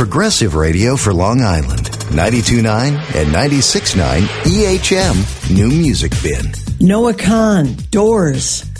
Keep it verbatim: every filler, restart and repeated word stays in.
Progressive Radio for Long Island. ninety-two point nine and ninety-six point nine E H M New Music Bin. Noah Kahn, Doors.